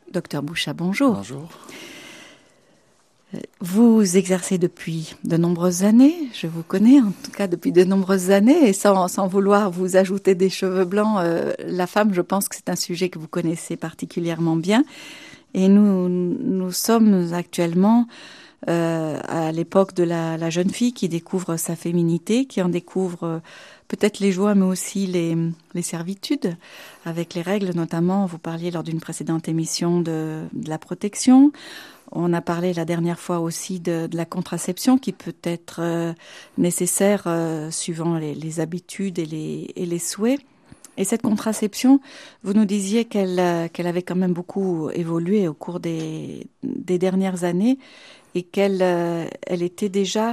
Docteur Bouchat, bonjour. Bonjour. Vous exercez depuis de nombreuses années, je vous connais en tout cas depuis de nombreuses années, et sans vouloir vous ajouter des cheveux blancs, la femme, je pense que c'est un sujet que vous connaissez particulièrement bien. Et nous sommes actuellement à l'époque de la jeune fille qui découvre sa féminité, qui en découvre peut-être les joies, mais aussi les servitudes, avec les règles notamment. Vous parliez lors d'une précédente émission de la protection. On a parlé la dernière fois aussi de la contraception qui peut être nécessaire suivant les habitudes et les souhaits. Et cette contraception, vous nous disiez qu'elle avait quand même beaucoup évolué au cours des dernières années et elle était déjà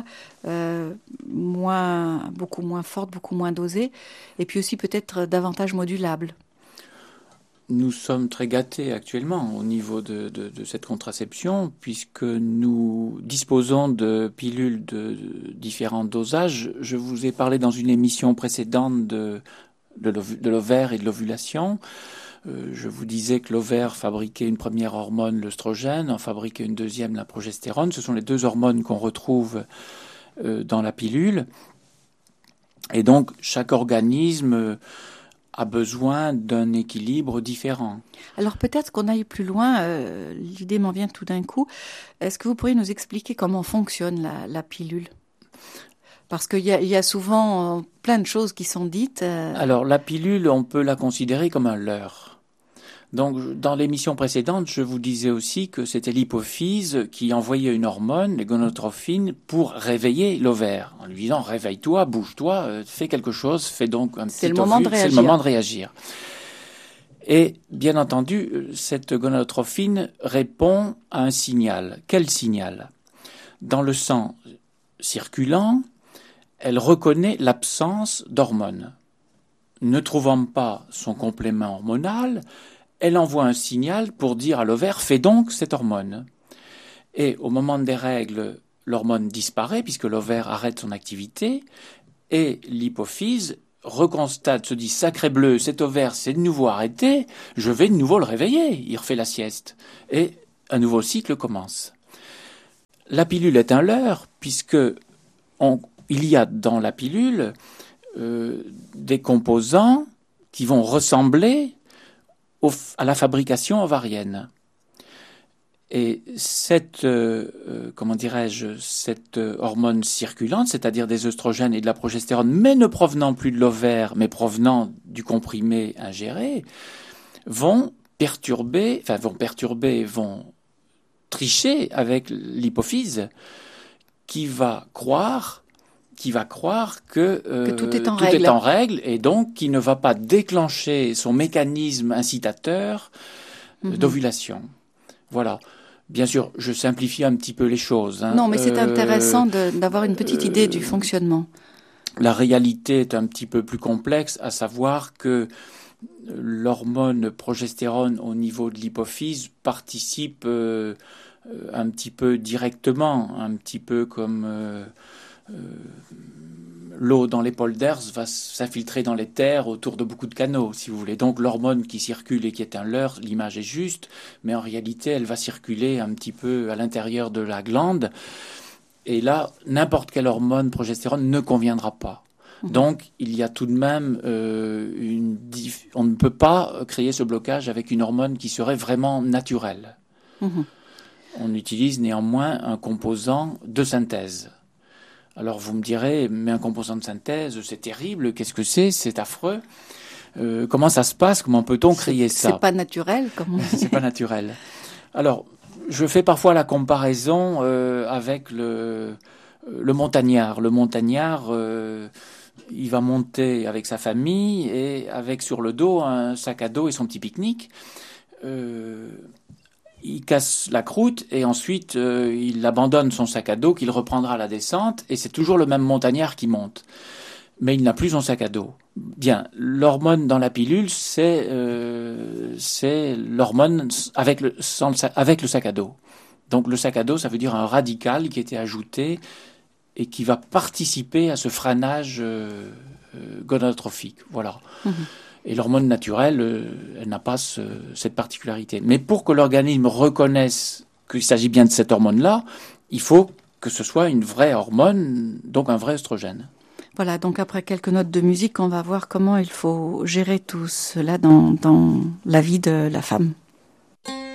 beaucoup moins forte, beaucoup moins dosée, et puis aussi peut-être davantage modulable. Nous sommes très gâtés actuellement au niveau de cette contraception, puisque nous disposons de pilules de différents dosages. Je vous ai parlé dans une émission précédente de l'ovaire et de l'ovulation. Je vous disais que l'ovaire fabriquait une première hormone, l'œstrogène, en fabriquait une deuxième, la progestérone. Ce sont les deux hormones qu'on retrouve dans la pilule. Et donc, chaque organisme a besoin d'un équilibre différent. Alors peut-être qu'on aille plus loin, l'idée m'en vient tout d'un coup. Est-ce que vous pourriez nous expliquer comment fonctionne la pilule ? Parce qu'il y a souvent plein de choses qui sont dites. Alors la pilule, on peut la considérer comme un leurre. Donc, dans l'émission précédente, je vous disais aussi que c'était l'hypophyse qui envoyait une hormone, les gonadotrophines, pour réveiller l'ovaire, en lui disant « réveille-toi, bouge-toi, fais quelque chose, fais donc un petit ovule, c'est le moment de réagir ». Et bien entendu, cette gonadotrophine répond à un signal. Quel signal ? Dans le sang circulant, elle reconnaît l'absence d'hormones. Ne trouvant pas son complément hormonal, elle envoie un signal pour dire à l'ovaire « fais donc cette hormone ». Et au moment des règles, l'hormone disparaît puisque l'ovaire arrête son activité et l'hypophyse reconstate, se dit « sacré bleu, cet ovaire s'est de nouveau arrêté, je vais de nouveau le réveiller ». Il refait la sieste et un nouveau cycle commence. La pilule est un leurre puisque il y a dans la pilule des composants qui vont ressembler à la fabrication ovarienne. Et cette hormone circulante, c'est-à-dire des œstrogènes et de la progestérone, mais ne provenant plus de l'ovaire, mais provenant du comprimé ingéré, vont tricher avec l'hypophyse qui va croire que tout est en règle et donc qui ne va pas déclencher son mécanisme incitateur d'ovulation. Voilà. Bien sûr, je simplifie un petit peu les choses. Non, mais c'est intéressant d'avoir une petite idée du fonctionnement. La réalité est un petit peu plus complexe, à savoir que l'hormone progestérone au niveau de l'hypophyse participe un petit peu directement, un petit peu comme l'eau dans les polders va s'infiltrer dans les terres autour de beaucoup de canaux, si vous voulez. Donc l'hormone qui circule et qui est un leurre, l'image est juste, mais en réalité, elle va circuler un petit peu à l'intérieur de la glande. Et là, n'importe quelle hormone progestérone ne conviendra pas. Donc, il y a tout de même on ne peut pas créer ce blocage avec une hormone qui serait vraiment naturelle. On utilise néanmoins un composant de synthèse. Alors vous me direz, mais un composant de synthèse, c'est terrible, qu'est-ce que c'est ? C'est affreux. Comment ça se passe ? Comment peut-on créer ça ? C'est pas naturel, comme on dit. C'est pas naturel. Alors, je fais parfois la comparaison avec le montagnard. Le montagnard, il va monter avec sa famille et avec sur le dos un sac à dos et son petit pique-nique. Il casse la croûte et ensuite il abandonne son sac à dos qu'il reprendra à la descente et c'est toujours le même montagnard qui monte. Mais il n'a plus son sac à dos. Bien, l'hormone dans la pilule, c'est l'hormone avec le sac à dos. Donc le sac à dos, ça veut dire un radical qui était ajouté et qui va participer à ce freinage gonadotrophique. Voilà. Et l'hormone naturelle, elle n'a pas cette particularité. Mais pour que l'organisme reconnaisse qu'il s'agit bien de cette hormone-là, il faut que ce soit une vraie hormone, donc un vrai œstrogène. Voilà, donc après quelques notes de musique, on va voir comment il faut gérer tout cela dans la vie de la femme.